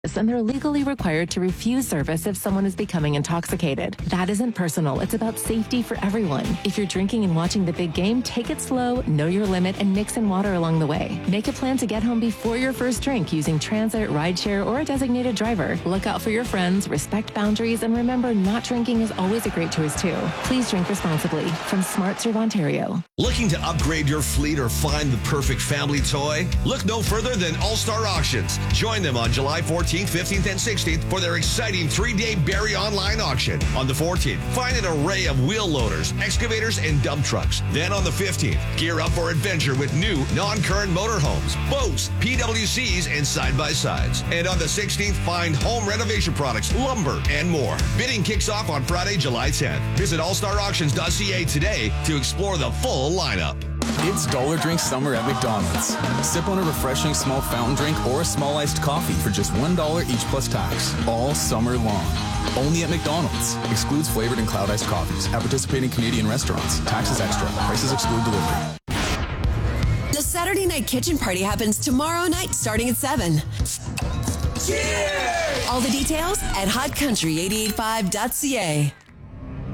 and they're legally required to refuse service if someone is becoming intoxicated. That isn't personal. It's about safety for everyone. If you're drinking and watching the big game, take it slow, know your limit, and mix in water along the way. Make a plan to get home before your first drink using transit, rideshare, or a designated driver. Look out for your friends, respect boundaries, and remember, not drinking is always a great choice too. Please drink responsibly. From Smart Serve Ontario. Looking to upgrade your fleet or find the perfect family toy? Look no further than All-Star Auctions. Join them on July 14th, 15th, and 16th for their exciting 3-day Barrie online auction. On the 14th, find an array of wheel loaders, excavators, and dump trucks. Then on the 15th, gear up for adventure with new non-current motorhomes, boats, PWCs, and side-by-sides. And on the 16th, find home renovation products, lumber, and more. Bidding kicks off on Friday, July 10th. Visit allstarauctions.ca today to explore the full lineup. It's Dollar Drink Summer at McDonald's. Sip on a refreshing small fountain drink or a small iced coffee for just $1 each plus tax, all summer long. Only at McDonald's. Excludes flavored and cloud iced coffees. At participating Canadian restaurants. Taxes extra. Prices exclude delivery. The Saturday Night Kitchen Party happens tomorrow night starting at 7. Cheers! All the details at hotcountry885.ca.